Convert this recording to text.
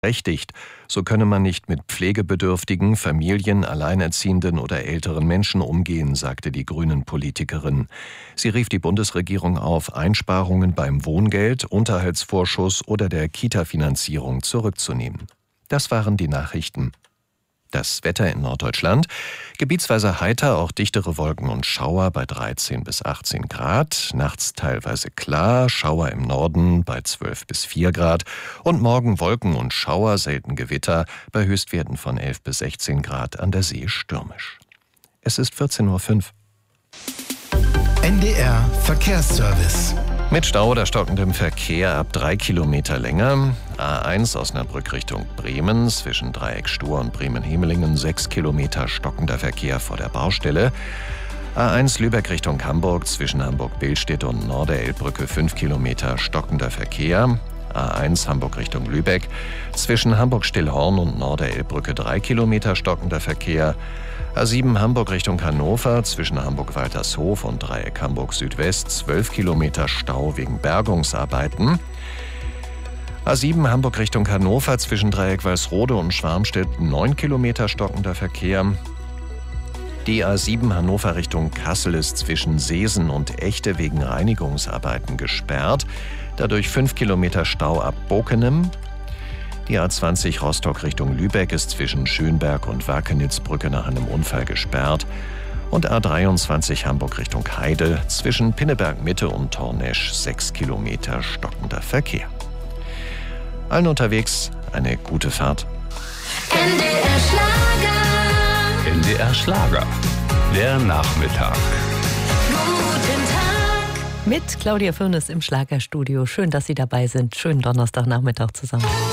berechtigt. So könne man nicht mit pflegebedürftigen, Familien, alleinerziehenden oder älteren Menschen umgehen, sagte die Grünen-Politikerin. Sie rief die Bundesregierung auf, Einsparungen beim Wohngeld, Unterhaltsvorschuss oder der Kita-Finanzierung zurückzunehmen. Das waren die Nachrichten. Das Wetter in Norddeutschland: gebietsweise heiter, auch dichtere Wolken und Schauer bei 13 bis 18 Grad. Nachts teilweise klar, Schauer im Norden bei 12 bis 4 Grad. Und morgen Wolken und Schauer, selten Gewitter, bei Höchstwerten von 11 bis 16 Grad, an der See stürmisch. Es ist 14:05 Uhr. NDR Verkehrsservice. Mit Stau oder stockendem Verkehr ab 3 Kilometer länger. A1 Osnabrück Richtung Bremen, zwischen Dreieck Stur und Bremen-Hemelingen 6 Kilometer stockender Verkehr vor der Baustelle. A1 Lübeck Richtung Hamburg, zwischen Hamburg-Billstedt und Norderelbbrücke 5 Kilometer stockender Verkehr. A1 Hamburg Richtung Lübeck, zwischen Hamburg-Stillhorn und Norderelbbrücke 3 Kilometer stockender Verkehr. A7 Hamburg Richtung Hannover, zwischen Hamburg-Waltershof und Dreieck Hamburg Südwest 12 Kilometer Stau wegen Bergungsarbeiten. A7 Hamburg Richtung Hannover, zwischen Dreieck Walsrode und Schwarmstedt 9 Kilometer stockender Verkehr. Die A7 Hannover Richtung Kassel ist zwischen Seesen und Echte wegen Reinigungsarbeiten gesperrt. Dadurch 5 Kilometer Stau ab Bokenem. Die A20 Rostock Richtung Lübeck ist zwischen Schönberg und Wakenitzbrücke nach einem Unfall gesperrt. Und A23 Hamburg Richtung Heide, zwischen Pinneberg Mitte und Tornesch 6 Kilometer stockender Verkehr. Allen unterwegs eine gute Fahrt. NDR Schlager. NDR Schlager. Der Nachmittag. Guten Tag. Mit Claudia Fürnes im Schlagerstudio. Schön, dass Sie dabei sind. Schönen Donnerstagnachmittag zusammen.